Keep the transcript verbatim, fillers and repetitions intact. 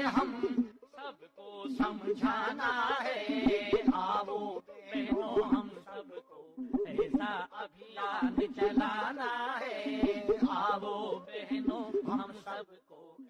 हम सबको समझाना है। आओ बहनों हम सबको ऐसा अभियान चलाना है। आओ बहनों हम सबको